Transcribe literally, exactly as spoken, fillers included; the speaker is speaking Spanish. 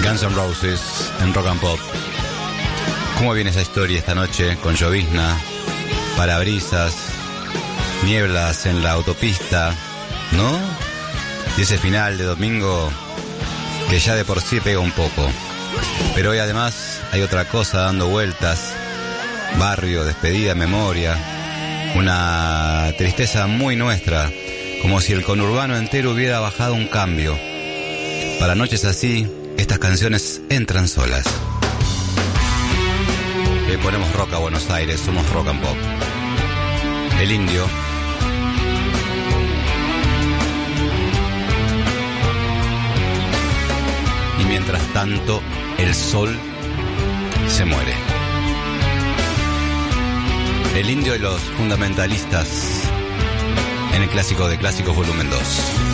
Guns N' Roses en Rock and Pop. ¿Cómo viene esa historia esta noche? Con llovizna, parabrisas, nieblas en la autopista, ¿no? Y ese final de domingo que ya de por sí pega un poco. Pero hoy además hay otra cosa dando vueltas. Barrio, despedida, memoria. Una tristeza muy nuestra, como si el conurbano entero hubiera bajado un cambio. Para noches así, estas canciones entran solas. Le ponemos rock a Buenos Aires, somos Rock and Pop. El Indio. Y mientras tanto, el sol se muere. El Indio y los fundamentalistas en el Clásico de Clásicos volumen dos.